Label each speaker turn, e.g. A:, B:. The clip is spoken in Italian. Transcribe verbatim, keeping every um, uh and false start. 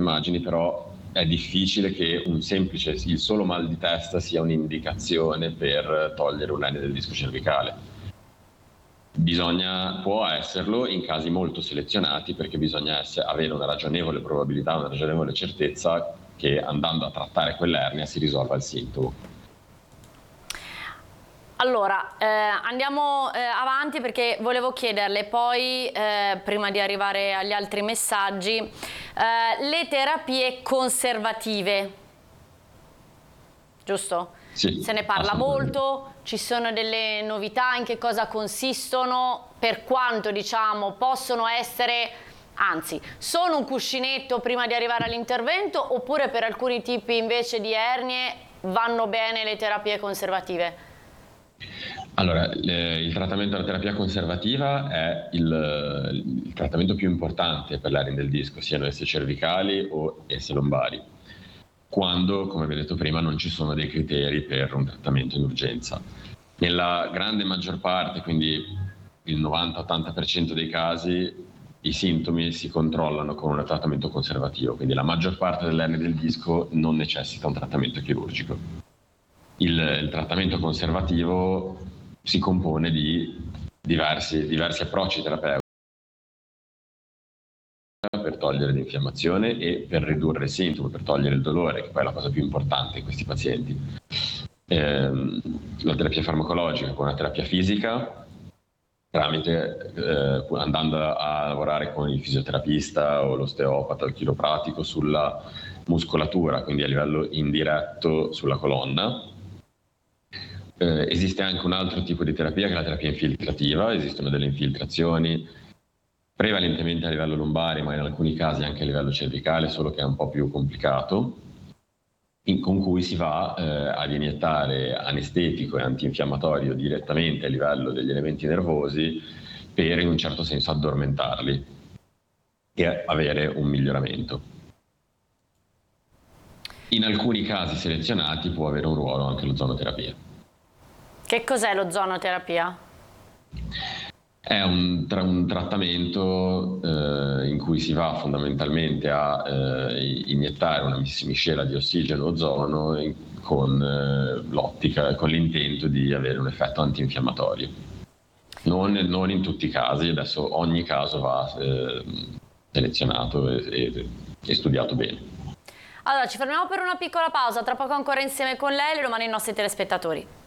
A: immagini, però è difficile che un semplice, il solo mal di testa sia un'indicazione per togliere un'ernia del disco cervicale. Bisogna, può esserlo in casi molto selezionati, perché bisogna essere, avere una ragionevole probabilità, una ragionevole certezza che andando a trattare quell'ernia si risolva il sintomo.
B: Allora, eh, andiamo eh, avanti perché volevo chiederle poi, eh, prima di arrivare agli altri messaggi, eh, le terapie conservative, giusto?
A: Sì,
B: se ne parla molto, ci sono delle novità, in che cosa consistono, per quanto diciamo possono essere, anzi sono un cuscinetto prima di arrivare all'intervento, oppure per alcuni tipi invece di ernie vanno bene le terapie conservative?
A: Allora, le, il trattamento della terapia conservativa è il, il trattamento più importante per l'ernia del disco, siano esse cervicali o esse lombari, quando, come vi ho detto prima, non ci sono dei criteri per un trattamento in urgenza. Nella grande maggior parte, quindi il novanta ottanta per cento dei casi, i sintomi si controllano con un trattamento conservativo, quindi la maggior parte dell'ernia del disco non necessita un trattamento chirurgico. Il, il trattamento conservativo si compone di diversi, diversi approcci terapeutici per togliere l'infiammazione e per ridurre il sintomo, per togliere il dolore, che poi è la cosa più importante in questi pazienti. Eh, la terapia farmacologica con la terapia fisica, tramite eh, andando a lavorare con il fisioterapista o l'osteopata o il chiropratico sulla muscolatura, quindi a livello indiretto sulla colonna. Eh, esiste anche un altro tipo di terapia che è la terapia infiltrativa, esistono delle infiltrazioni prevalentemente a livello lombare, ma in alcuni casi anche a livello cervicale, solo che è un po' più complicato, in, con cui si va eh, ad iniettare anestetico e antinfiammatorio direttamente a livello degli elementi nervosi per in un certo senso addormentarli e avere un miglioramento. In alcuni casi selezionati può avere un ruolo anche l'ozonoterapia.
B: Che cos'è l'ozonoterapia?
A: È un, tra, un trattamento eh, in cui si va fondamentalmente a eh, iniettare una miscela di ossigeno ozono in, con eh, l'ottica, con l'intento di avere un effetto antinfiammatorio. Non, non in tutti i casi, adesso ogni caso va eh, selezionato e, e, e studiato bene.
B: Allora, ci fermiamo per una piccola pausa, tra poco ancora insieme con lei, le domande ai nostri telespettatori.